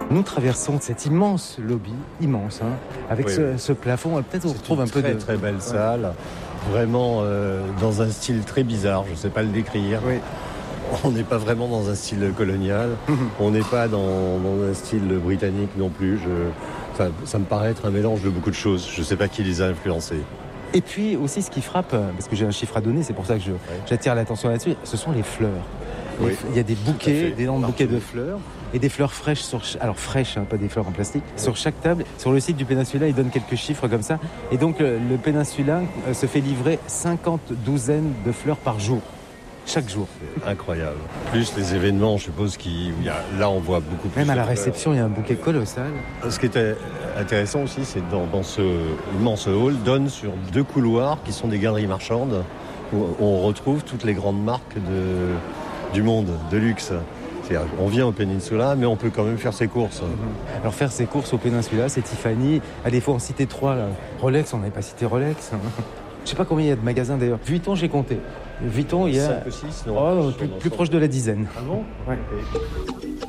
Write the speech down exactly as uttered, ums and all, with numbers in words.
Nous traversons cet immense lobby, immense, hein, avec Oui, ce, oui. ce plafond. Peut-être on C'est retrouve une un peu très de... très belle Ouais. salle, vraiment euh, dans un style très bizarre, je ne sais pas le décrire. Oui. On n'est pas vraiment dans un style colonial, on n'est pas dans, dans un style britannique non plus. Je, enfin, ça me paraît être un mélange de beaucoup de choses, je ne sais pas qui les a influencés. Et puis aussi ce qui frappe, parce que j'ai un chiffre à donner, c'est pour ça que je, j'attire l'attention là-dessus, ce sont les fleurs. Les Oui, f- Il y a des bouquets, fait. d'énormes Partout. bouquets de fleurs et des fleurs fraîches sur ch- alors fraîches, hein, pas des fleurs en plastique, sur chaque table. Sur le site du Péninsula, ils donnent quelques chiffres comme ça. Et donc le, le Péninsula euh, se fait livrer cinquante douzaines de fleurs par jour, chaque jour. C'est incroyable. Plus les événements, je suppose, qui, il y a, là on voit beaucoup plus. Même à de la fleurs. réception, il y a un bouquet colossal. Ce qui était intéressant aussi, c'est que dans, dans ce immense hall, donne sur deux couloirs qui sont des galeries marchandes où on retrouve toutes les grandes marques de, du monde, de luxe. C'est-à-dire, on vient au Peninsula, mais on peut quand même faire ses courses. Alors faire ses courses au Péninsula, c'est Tiffany. À défaut, en citer trois. Là. Rolex, on n'avait pas cité Rolex. Je sais pas combien il y a de magasins d'ailleurs. Vuitton, j'ai compté. Vuitton, il y a cinq ou six, non, oh, sur plus, l'ensemble. plus proche de la dizaine. Ah bon? Ouais. Ok.